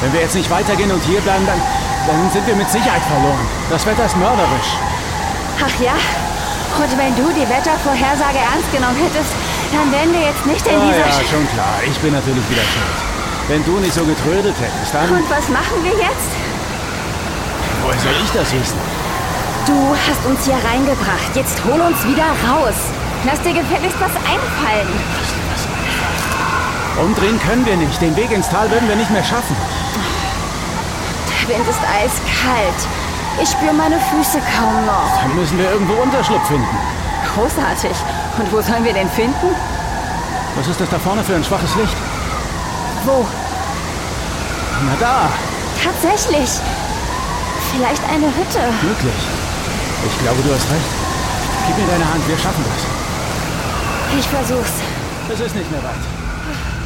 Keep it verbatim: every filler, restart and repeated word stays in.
Wenn wir jetzt nicht weitergehen und hier bleiben, dann, dann sind wir mit Sicherheit verloren. Das Wetter ist mörderisch. Ach ja? Und wenn du die Wettervorhersage ernst genommen hättest, dann wären wir jetzt nicht in Ah, dieser... ja, Sch schon klar. Ich bin natürlich wieder schuld. Wenn du nicht so getrödelt hättest, dann... Und was machen wir jetzt? Woher soll ich das wissen? Du hast uns hier reingebracht. Jetzt hol uns wieder raus. Lass dir gefälligst was einfallen. Umdrehen können wir nicht. Den Weg ins Tal werden wir nicht mehr schaffen. Der Wind ist eiskalt. Ich spüre meine Füße kaum noch. Dann müssen wir irgendwo Unterschlupf finden. Großartig. Und wo sollen wir den finden? Was ist das da vorne für ein schwaches Licht? Wo? Na da. Tatsächlich. Vielleicht eine Hütte. Möglich. Ich glaube, du hast recht. Gib mir deine Hand, wir schaffen das. Ich versuch's. Es ist nicht mehr weit.